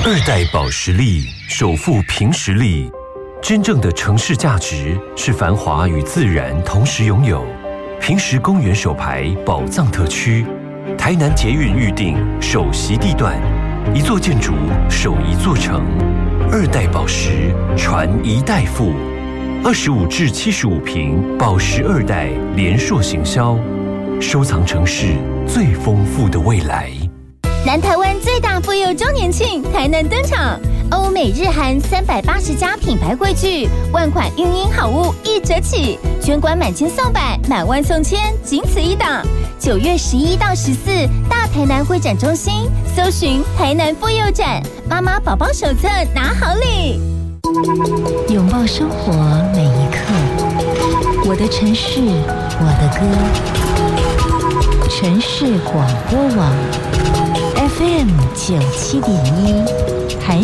二代保时力首富凭实力，真正的城市价值是繁华与自然同时拥有。凭实公园首排宝藏特区，台南捷运预定首席地段，一座建筑守一座城。二代保时传一代富，25至75坪保时二代联硕行销，收藏城市最丰富的未来。 南台湾最大妇幼周年庆台南登场，欧美日韩380家品牌汇聚，万款孕婴好物1折起，捐款满千送百，满万送千，仅此一档。9月11到14，大台南会展中心搜寻台南妇幼展，妈妈宝宝手册拿好礼。 拥抱生活每一刻，我的城市，我的歌。城市广播网 FM 97.1，台